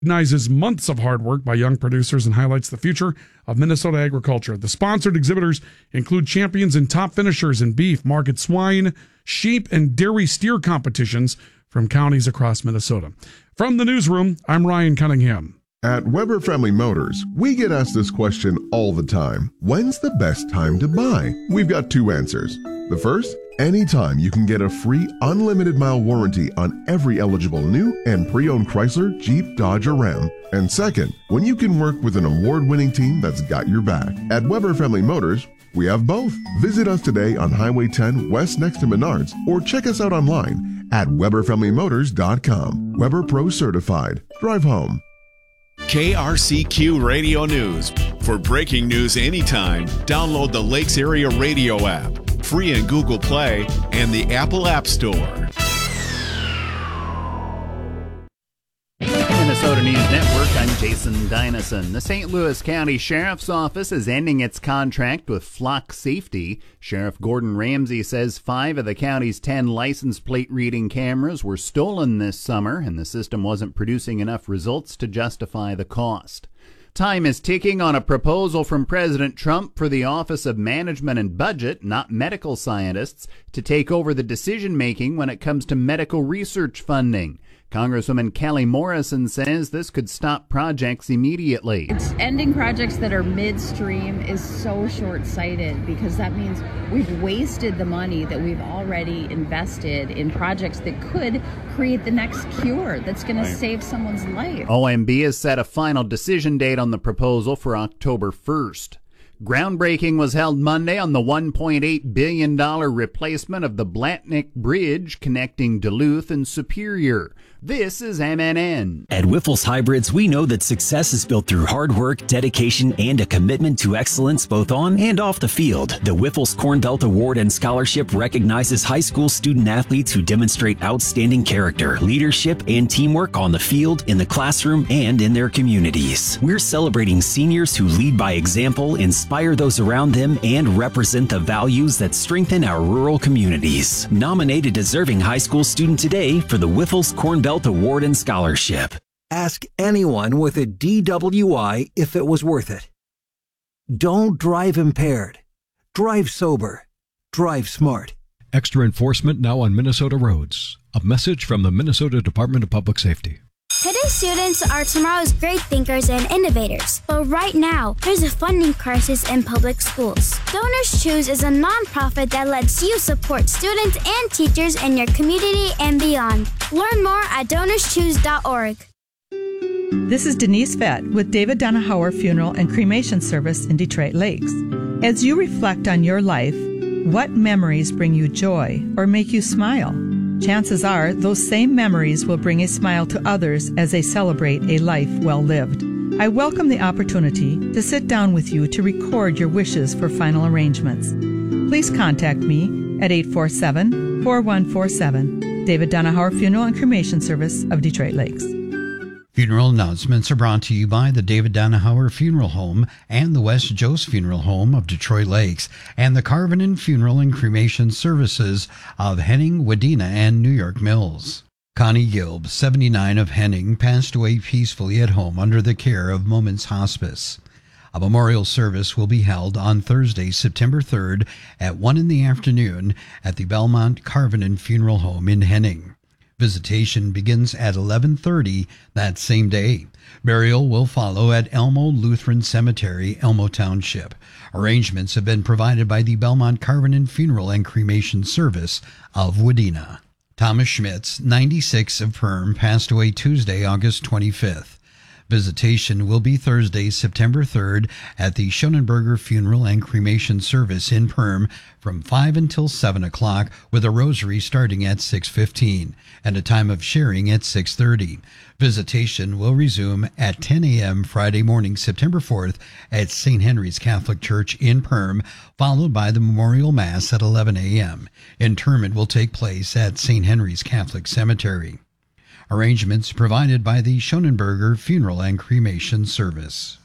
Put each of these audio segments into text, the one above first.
recognizes months of hard work by young producers and highlights the future of Minnesota agriculture. The sponsored exhibitors include champions and top finishers in beef, market swine, sheep, and dairy steer competitions from counties across Minnesota. From the newsroom, I'm Ryan Cunningham. At Weber Family Motors, we get asked this question all the time. When's the best time to buy? We've got two answers. The first, anytime you can get a free unlimited mile warranty on every eligible new and pre-owned Chrysler, Jeep, Dodge, or Ram. And second, when you can work with an award-winning team that's got your back. At Weber Family Motors, we have both. Visit us today on Highway 10 West next to Menards, or check us out online at WeberFamilyMotors.com. Weber Pro Certified. Drive home. KRCQ Radio News. For breaking news anytime, download the Lakes Area Radio app, free in Google Play and the Apple App Store. Minnesota News Network, I'm Jason Dynison. The St. Louis County Sheriff's Office is ending its contract with Flock Safety. Sheriff Gordon Ramsey says 5 of the county's 10 license plate reading cameras were stolen this summer, and the system wasn't producing enough results to justify the cost. Time is ticking on a proposal from President Trump for the Office of Management and Budget, not medical scientists, to take over the decision-making when it comes to medical research funding. Congresswoman Kelly Morrison says this could stop projects immediately. Ending projects that are midstream is so short-sighted because that means we've wasted the money that we've already invested in projects that could create the next cure that's going to save someone's life. OMB has set a final decision date on the proposal for October 1st. Groundbreaking was held Monday on the $1.8 billion replacement of the Blatnick Bridge connecting Duluth and Superior. This is MNN. At Wyffels Hybrids, we know that success is built through hard work, dedication, and a commitment to excellence both on and off the field. The Wyffels Corn Belt Award and Scholarship recognizes high school student athletes who demonstrate outstanding character, leadership, and teamwork on the field, in the classroom, and in their communities. We're celebrating seniors who lead by example, inspire those around them, and represent the values that strengthen our rural communities. Nominate a deserving high school student today for the Wyffels Corn Belt Award and Scholarship. Ask anyone with a DWI if it was worth it. Don't drive impaired. Drive sober. Drive smart. Extra enforcement now on Minnesota roads. A message from the Minnesota Department of Public Safety. Today's students are tomorrow's great thinkers and innovators. But right now, there's a funding crisis in public schools. Donors Choose is a nonprofit that lets you support students and teachers in your community and beyond. Learn more at DonorsChoose.org. This is Denise Fett with David Donahauer Funeral and Cremation Service in Detroit Lakes. As you reflect on your life, what memories bring you joy or make you smile? Chances are those same memories will bring a smile to others as they celebrate a life well lived. I welcome the opportunity to sit down with you to record your wishes for final arrangements. Please contact me at 847-4147. David Donahauer Funeral and Cremation Service of Detroit Lakes. Funeral announcements are brought to you by the David Donahauer Funeral Home and the West Jost Funeral Home of Detroit Lakes and the Carvinen Funeral and Cremation Services of Henning, Wadena, and New York Mills. Connie Gilb, 79 of Henning, passed away peacefully at home under the care of Moments Hospice. A memorial service will be held on Thursday, September 3rd at 1 in the afternoon at the Belmont Carvinen Funeral Home in Henning. Visitation begins at 11:30 that same day. Burial will follow at Elmo Lutheran Cemetery, Elmo Township. Arrangements have been provided by the Belmont Carvinen Funeral and Cremation Service of Wadena. Thomas Schmitz, 96 of Perm, passed away Tuesday, August 25th. Visitation will be Thursday, September 3rd at the Schonenberger Funeral and Cremation Service in Perm from 5 until 7 o'clock with a rosary starting at 6:15 and a time of sharing at 6:30. Visitation will resume at 10 a.m. Friday morning, September 4th at St. Henry's Catholic Church in Perm, followed by the Memorial Mass at 11 a.m. Interment will take place at St. Henry's Catholic Cemetery. Arrangements provided by the Schonenberger Funeral and Cremation Service.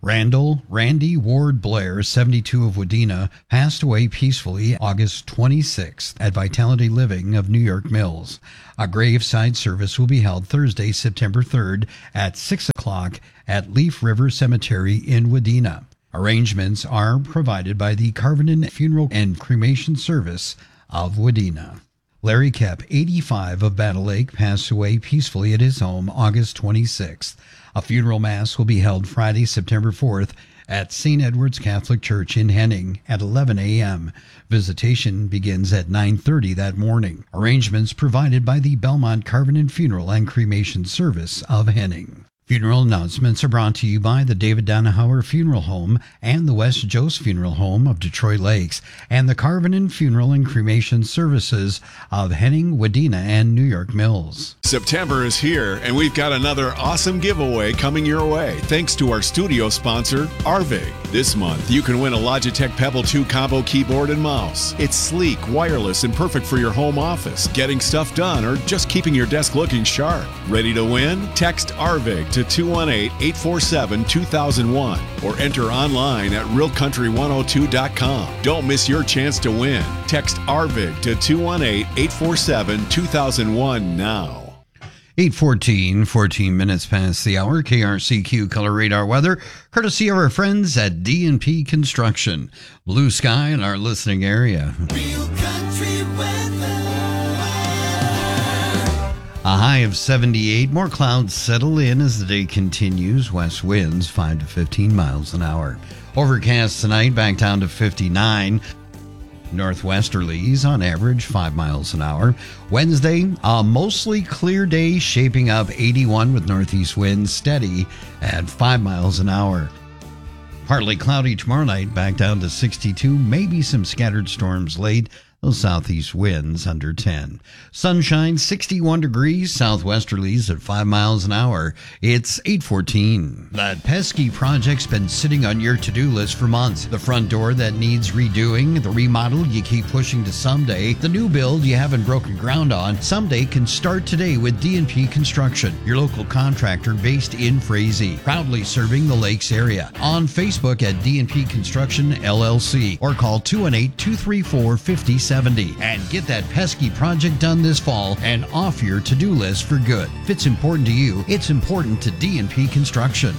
Randy Ward Blair, 72 of Wadena, passed away peacefully August 26th at Vitality Living of New York Mills. A graveside service will be held Thursday, September 3rd at 6 o'clock at Leaf River Cemetery in Wadena. Arrangements are provided by the Carvenin Funeral and Cremation Service of Wadena. Larry Kep, 85 of Battle Lake, passed away peacefully at his home August 26th. A funeral mass will be held Friday, September 4th at St. Edward's Catholic Church in Henning at 11 a.m. Visitation begins at 9:30 that morning. Arrangements provided by the Belmont Carvenin Funeral and Cremation Service of Henning. Funeral announcements are brought to you by the David Donahauer Funeral Home and the West Joe's Funeral Home of Detroit Lakes and the Carvenin Funeral and Cremation Services of Henning, Wadena, and New York Mills. September is here, and we've got another awesome giveaway coming your way thanks to our studio sponsor, Arvig. This month, you can win a Logitech Pebble 2 combo keyboard and mouse. It's sleek, wireless, and perfect for your home office, getting stuff done, or just keeping your desk looking sharp. Ready to win? Text Arvig to 218-847-2001 or enter online at realcountry102.com. Don't miss your chance to win. Text Arvig to 218-847-2001 now. 8:14, 14 minutes past the hour. KRCQ Color Radar weather, courtesy of our friends at D&P Construction. Blue sky in our listening area. Real country weather. A high of 78. More clouds settle in as the day continues. West winds 5 to 15 miles an hour. Overcast tonight, back down to 59. Northwesterlies on average 5 miles an hour. Wednesday, a mostly clear day, shaping up 81 with northeast winds steady at 5 miles an hour. Partly cloudy tomorrow night, back down to 62. Maybe some scattered storms late. Those southeast winds under 10. Sunshine, 61 degrees, southwesterlies at 5 miles an hour. It's 8:14. That pesky project's been sitting on your to-do list for months. The front door that needs redoing, the remodel you keep pushing to someday, the new build you haven't broken ground on, someday can start today with D&P Construction, your local contractor based in Frazee, proudly serving the Lakes area. On Facebook at D&P Construction LLC or call 218-234-5070 and get that pesky project done this fall and off your to-do list for good. If it's important to you, it's important to D&P Construction.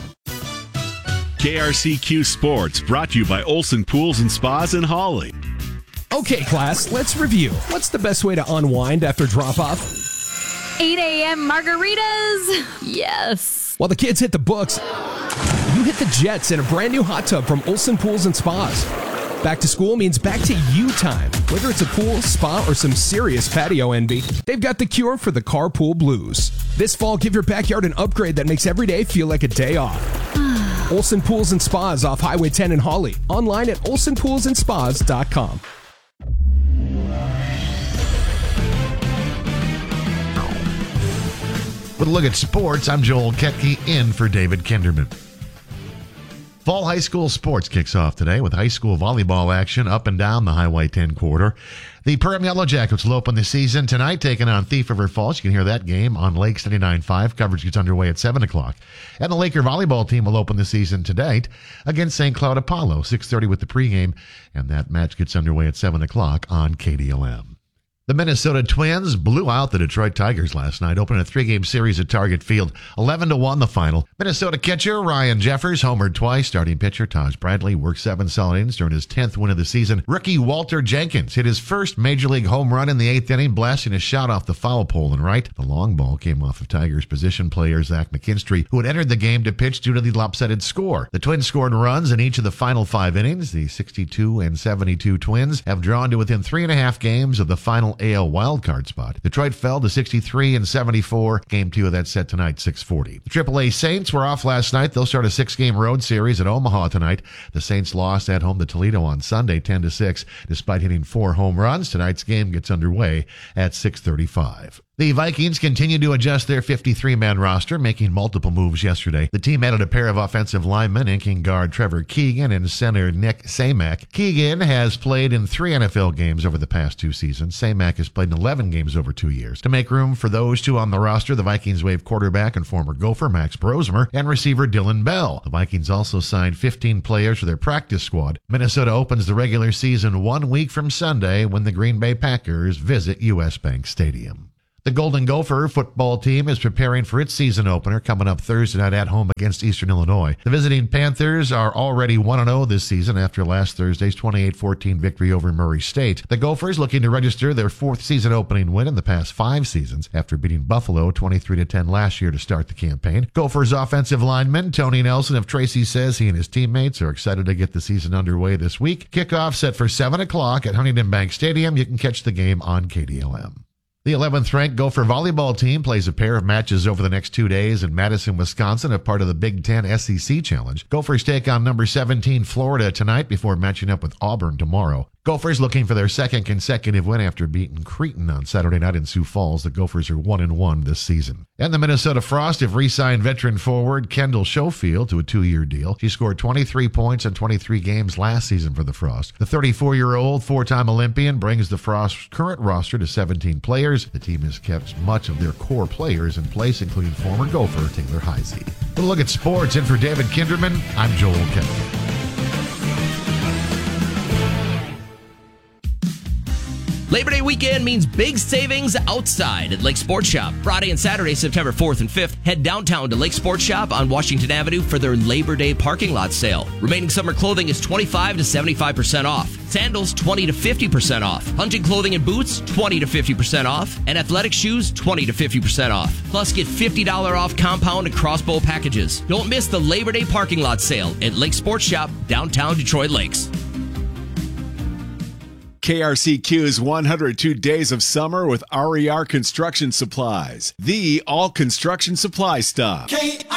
KRCQ Sports, brought to you by Olson Pools and Spas in Hawley. Okay, class, let's review. What's the best way to unwind after drop-off? 8 a.m. margaritas. Yes. While the kids hit the books, you hit the jets in a brand new hot tub from Olson Pools and Spas. Back to school means back to you time. Whether it's a pool, spa, or some serious patio envy, they've got the cure for the carpool blues. This fall, give your backyard an upgrade that makes every day feel like a day off. Olson Pools and Spas off Highway 10 in Hawley. Online at olsonpoolsandspas.com. With a look at sports, I'm Joel Ketke in for David Kinderman. Fall high school sports kicks off today with high school volleyball action up and down the Highway 10 corridor. The Perham Yellow Jackets will open the season tonight, taking on Thief River Falls. You can hear that game on Lakes 99.5. Coverage gets underway at 7 o'clock. And the Laker volleyball team will open the season tonight against St. Cloud Apollo, 6:30 with the pregame. And that match gets underway at 7 o'clock on KDLM. The Minnesota Twins blew out the Detroit Tigers last night, opening a 3-game series at Target Field. 11-1 the final. Minnesota catcher Ryan Jeffers homered twice. Starting pitcher Taj Bradley worked 7 solid innings during his 10th win of the season. Rookie Walter Jenkins hit his first Major League home run in the 8th inning, blasting a shot off the foul pole and right. The long ball came off of Tigers position player Zach McKinstry, who had entered the game to pitch due to the lopsided score. The Twins scored runs in each of the final 5 innings. The 62 and 72 Twins have drawn to within 3.5 games of the final AL wildcard spot. Detroit fell to 63 and 74. Game 2 of that set tonight, 6:40. The AAA Saints were off last night. They'll start a 6-game road series at Omaha tonight. The Saints lost at home to Toledo on Sunday, 10-6. Despite hitting 4 home runs, tonight's game gets underway at 6:35. The Vikings continue to adjust their 53-man roster, making multiple moves yesterday. The team added a pair of offensive linemen, inking guard Trevor Keegan and center Nick Samak. Keegan has played in 3 NFL games over the past 2 seasons. Samak has played in 11 games over 2 years. To make room for those 2 on the roster, the Vikings waived quarterback and former Gopher Max Brosmer and receiver Dylan Bell. The Vikings also signed 15 players for their practice squad. Minnesota opens the regular season 1 week from Sunday when the Green Bay Packers visit U.S. Bank Stadium. The Golden Gopher football team is preparing for its season opener coming up Thursday night at home against Eastern Illinois. The visiting Panthers are already 1-0 this season after last Thursday's 28-14 victory over Murray State. The Gophers looking to register their 4th season opening win in the past 5 seasons after beating Buffalo 23-10 last year to start the campaign. Gophers offensive lineman Tony Nelson of Tracy says he and his teammates are excited to get the season underway this week. Kickoff set for 7 o'clock at Huntington Bank Stadium. You can catch the game on KDLM. The 11th-ranked Gopher volleyball team plays a pair of matches over the next 2 days in Madison, Wisconsin, a part of the Big Ten SEC Challenge. Gophers take on number 17 Florida tonight before matching up with Auburn tomorrow. Gophers looking for their 2nd consecutive win after beating Cretin on Saturday night in Sioux Falls. The Gophers are 1-1 this season. And the Minnesota Frost have re-signed veteran forward Kendall Schofield to a 2-year deal. She scored 23 points in 23 games last season for the Frost. The 34-year-old 4-time Olympian brings the Frost's current roster to 17 players. The team has kept much of their core players in place, including former Gopher Taylor Heisey. We'll look at sports. In for David Kinderman, I'm Joel Kennedy. Labor Day weekend means big savings outside at Lake Sports Shop. Friday and Saturday, September 4th and 5th, head downtown to Lake Sports Shop on Washington Avenue for their Labor Day parking lot sale. Remaining summer clothing is 25 to 75% off. Sandals, 20 to 50% off. Hunting clothing and boots, 20 to 50% off. And athletic shoes, 20 to 50% off. Plus, get $50 off compound and crossbow packages. Don't miss the Labor Day parking lot sale at Lake Sports Shop, downtown Detroit Lakes. KRCQ's 102 Days of Summer with RER Construction Supplies, the all construction supply stop.